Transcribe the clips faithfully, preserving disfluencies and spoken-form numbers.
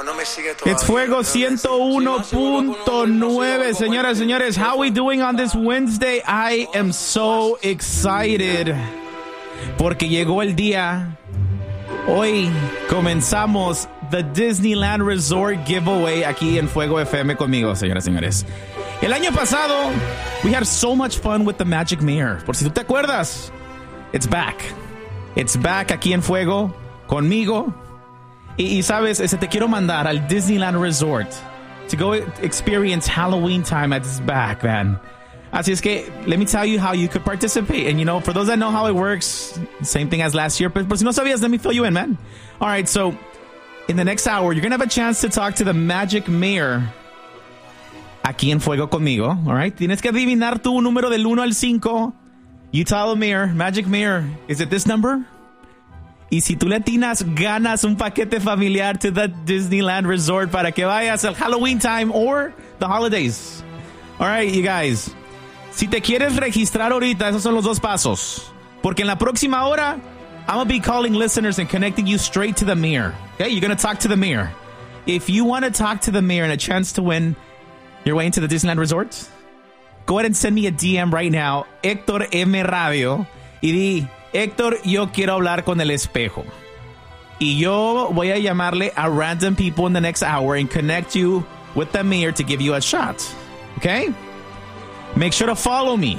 o no me sigue todavía. It's Fuego ciento uno punto nueve, señoras y señores. How we doing on this Wednesday? I am so excited porque llegó el día. Hoy comenzamos the Disneyland Resort Giveaway aquí en Fuego F M conmigo, señoras y señores. El año pasado, we had so much fun with the Magic Mirror. Por si tú te acuerdas, it's back. It's back aquí en Fuego conmigo. Y, y sabes, ese te quiero mandar al Disneyland Resort to go experience Halloween time at this back, man. Así es que, let me tell you how you could participate. And, you know, for those that know how it works, same thing as last year. But, but si no sabías, let me fill you in, man. All right, so in the next hour, you're going to have a chance to talk to the Magic Mayor aquí en Fuego conmigo. All right? Tienes que adivinar tu número del uno al cinco. You tell the mayor, Magic Mayor, is it this number? Y si tú le atinas, ganas un paquete familiar to the Disneyland Resort para que vayas al Halloween time or the holidays. All right, you guys. Si te quieres registrar ahorita, esos son los dos pasos. Porque en la próxima hora, I'm going to be calling listeners and connecting you straight to the mayor. Okay, you're going to talk to the mayor. If you want to talk to the mayor and a chance to win your way into the Disneyland Resort, go ahead and send me a D M right now, Héctor M. Radio, y di, Héctor, yo quiero hablar con el espejo. Y yo voy a llamarle a random people in the next hour and connect you with the mayor to give you a shot. Okay? Make sure to follow me.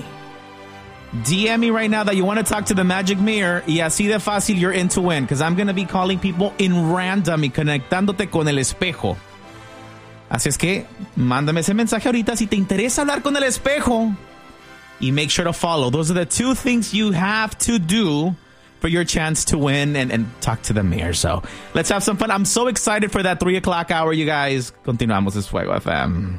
D M me right now that you want to talk to the Magic Mayor y así de fácil you're in to win because I'm going to be calling people in random y conectándote con el espejo. Así es que mándame ese mensaje ahorita si te interesa hablar con el espejo. Y make sure to follow. Those are the two things you have to do for your chance to win and, and talk to the mayor. So let's have some fun. I'm so excited for that three o'clock hour, you guys. Continuamos, es Fuego F M.